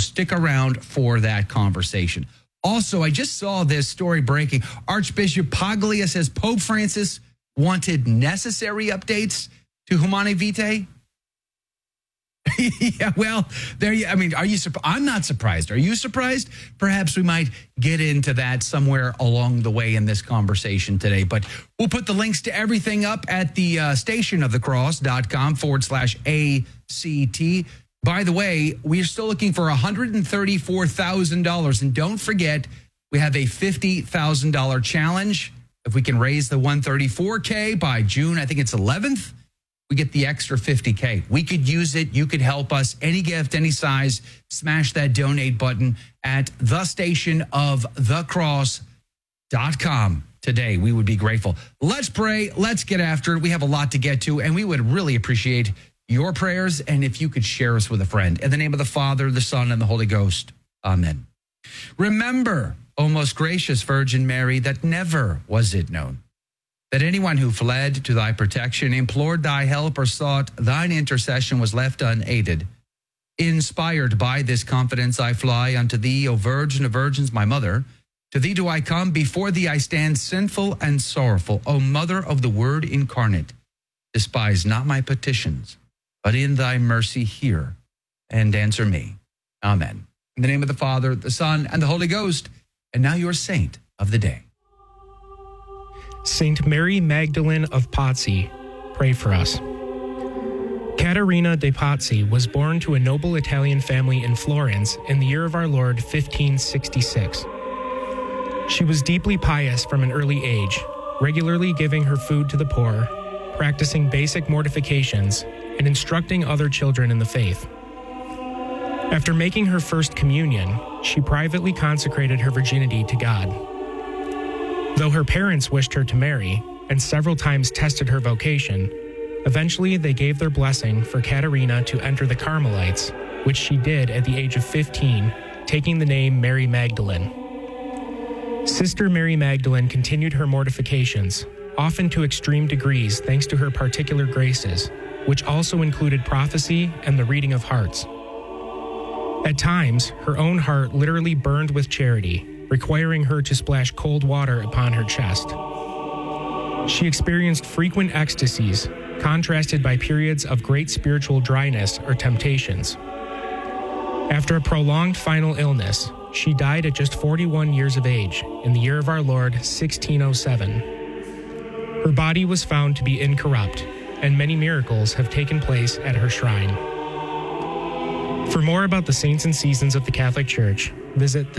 stick around for that conversation. Also, I just saw this story breaking. Archbishop Paglia says Pope Francis wanted necessary updates to Humanae Vitae. Yeah, well, there you. I mean, are you? I'm not surprised. Are you surprised? Perhaps we might get into that somewhere along the way in this conversation today. But we'll put the links to everything up at the stationofthecross.com/ACT. By the way, we are still looking for $134,000, and don't forget we have a $50,000 challenge. If we can raise the $134K by June, I think it's 11th. We get the extra $50K. We could use it. You could help us. Any gift, any size, smash that donate button at thestationofthecross.com today. We would be grateful. Let's pray. Let's get after it. We have a lot to get to, and we would really appreciate your prayers, and if you could share us with a friend. In the name of the Father, the Son, and the Holy Ghost. Amen. Remember, O most gracious Virgin Mary, that never was it known that anyone who fled to thy protection, implored thy help, or sought thine intercession was left unaided. Inspired by this confidence, I fly unto thee, O Virgin of Virgins, my mother. To thee do I come, before thee I stand sinful and sorrowful. O Mother of the Word incarnate, despise not my petitions, but in thy mercy hear and answer me. Amen. In the name of the Father, the Son, and the Holy Ghost. And now your saint of the day. Saint Mary Magdalene of Pazzi, pray for us. Caterina de Pazzi was born to a noble Italian family in Florence in the year of our Lord 1566. She was deeply pious from an early age, regularly giving her food to the poor, practicing basic mortifications, and instructing other children in the faith. After making her first communion, she privately consecrated her virginity to God. Though her parents wished her to marry, and several times tested her vocation, eventually they gave their blessing for Caterina to enter the Carmelites, which she did at the age of 15, taking the name Mary Magdalene. Sister Mary Magdalene continued her mortifications, often to extreme degrees thanks to her particular graces, which also included prophecy and the reading of hearts. At times, her own heart literally burned with charity, requiring her to splash cold water upon her chest. She experienced frequent ecstasies, contrasted by periods of great spiritual dryness or temptations. After a prolonged final illness, she died at just 41 years of age in the year of our Lord 1607. Her body was found to be incorrupt, and many miracles have taken place at her shrine. For more about the saints and seasons of the Catholic Church, visit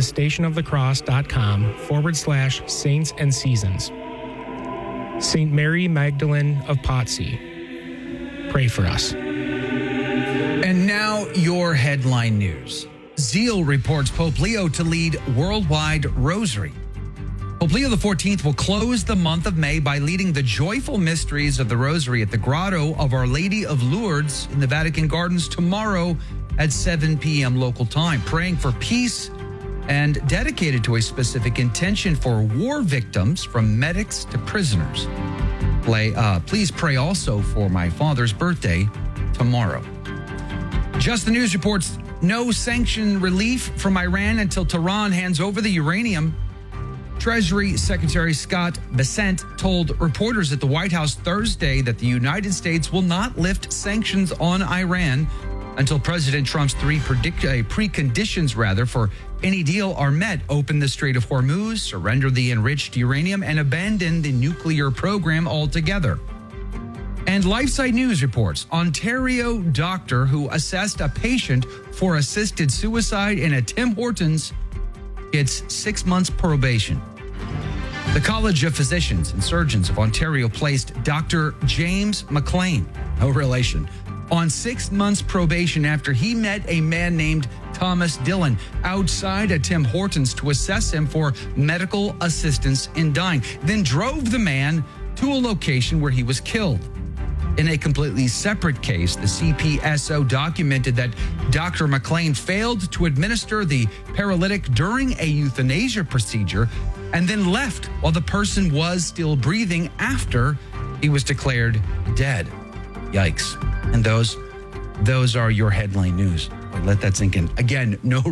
thestationofthecross.com/saints and seasons. Saint Mary Magdalene of Pazzi, pray for us. And now your headline news. Zeal reports Pope Leo to lead worldwide rosary. Pope Leo XIV will close the month of May by leading the joyful mysteries of the rosary at the Grotto of Our Lady of Lourdes in the Vatican Gardens tomorrow at 7 p.m. local time, praying for peace and dedicated to a specific intention for war victims, from medics to prisoners. Please pray also for my father's birthday tomorrow. Just the News reports no sanction relief from Iran until Tehran hands over the uranium. Treasury Secretary Scott Bessent told reporters at the White House Thursday that the United States will not lift sanctions on Iran until President Trump's three preconditions for any deal are met: open the Strait of Hormuz, surrender the enriched uranium, and abandon the nuclear program altogether. And LifeSite News reports Ontario doctor who assessed a patient for assisted suicide in a Tim Hortons gets 6 months probation. The College of Physicians and Surgeons of Ontario placed Dr. James McLean, no relation, on 6 months probation after he met a man named Thomas Dillon outside a Tim Hortons to assess him for medical assistance in dying, then drove the man to a location where he was killed. In a completely separate case, the CPSO documented that Dr. McLean failed to administer the paralytic during a euthanasia procedure and then left while the person was still breathing after he was declared dead. Yikes. And those are your headline news. Let that sink in. Again, no